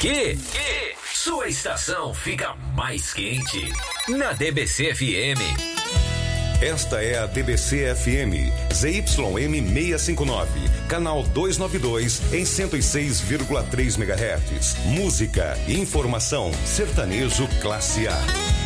Que sua estação fica mais quente na DBC FM. Esta é a DBC FM, ZYM 659, canal 292 em 106,3 MHz. Música, informação, sertanejo classe A.